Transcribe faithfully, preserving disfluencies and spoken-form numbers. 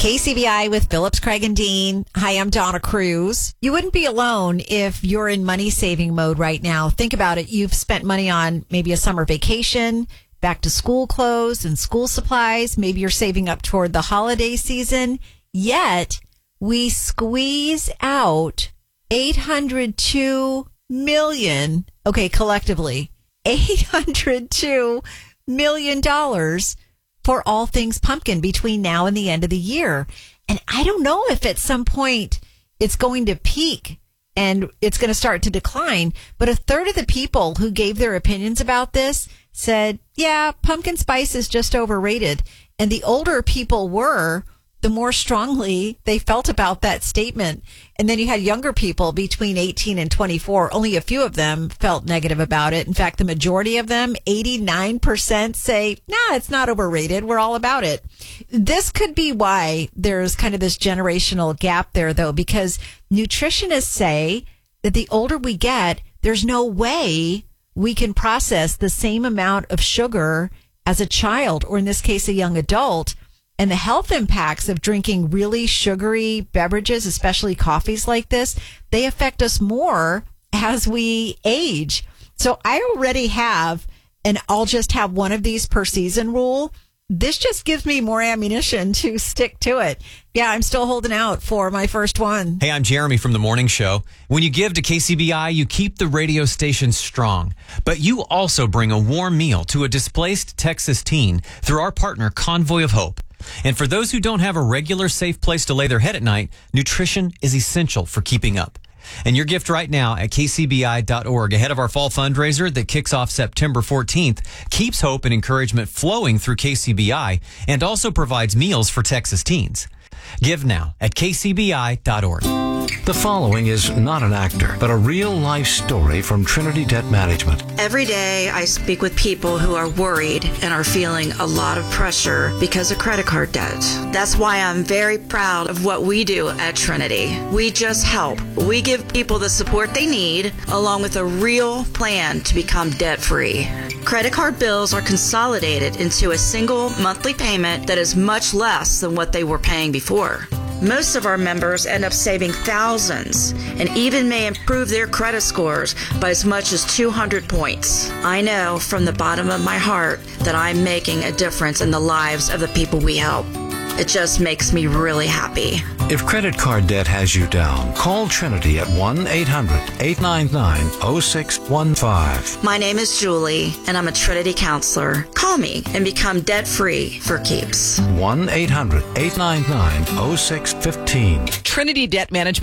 K C B I with Phillips, Craig, and Dean. Hi, I'm Donna Cruz. You wouldn't be alone if you're in money saving mode right now. Think about it. You've spent money on maybe a summer vacation, back to school clothes and school supplies. Maybe you're saving up toward the holiday season. Yet we squeeze out eight hundred two million, okay, collectively, eight hundred two million dollars for all things pumpkin between now and the end of the year. And I don't know if at some point it's going to peak and it's going to start to decline. But a third of the people who gave their opinions about this said, yeah, pumpkin spice is just overrated. And the older people were, the more strongly they felt about that statement. And then you had younger people between eighteen and twenty-four. Only a few of them felt negative about it. In fact, the majority of them, eighty-nine percent, say, nah, it's not overrated. We're all about it. This could be why there's kind of this generational gap there, though, because nutritionists say that the older we get, there's no way we can process the same amount of sugar as a child, or in this case, a young adult. And the health impacts of drinking really sugary beverages, especially coffees like this, they affect us more as we age. So I already have an I'll just have one of these per season rule. This just gives me more ammunition to stick to it. Yeah, I'm still holding out for my first one. Hey, I'm Jeremy from The Morning Show. When you give to K C B I, you keep the radio station strong. But you also bring a warm meal to a displaced Texas teen through our partner, Convoy of Hope. And for those who don't have a regular safe place to lay their head at night, nutrition is essential for keeping up. And your gift right now at K C B I dot org, ahead of our fall fundraiser that kicks off September fourteenth, keeps hope and encouragement flowing through K C B I and also provides meals for Texas teens. Give now at K C B I dot org. The following is not an actor, but a real-life story from Trinity Debt Management. Every day I speak with people who are worried and are feeling a lot of pressure because of credit card debt. That's why I'm very proud of what we do at Trinity. We just help. We give people the support they need, along with a real plan to become debt-free. Credit card bills are consolidated into a single monthly payment that is much less than what they were paying before. Most of our members end up saving thousands and even may improve their credit scores by as much as two hundred points. I know from the bottom of my heart that I'm making a difference in the lives of the people we help. It just makes me really happy. If credit card debt has you down, call Trinity at one eight hundred eight nine nine oh six one five. My name is Julie, and I'm a Trinity counselor. Call me and become debt-free for keeps. one eight hundred eight nine nine oh six one five. Trinity Debt Management.